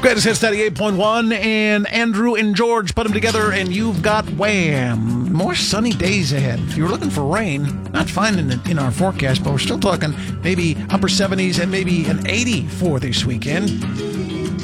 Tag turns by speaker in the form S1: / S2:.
S1: Greatest Hits 98.1, and Andrew and George put them together, and you've got Wham! More sunny days ahead. If you're looking for rain, not finding it in our forecast, but we're still talking maybe upper 70s and maybe an 80 for this weekend.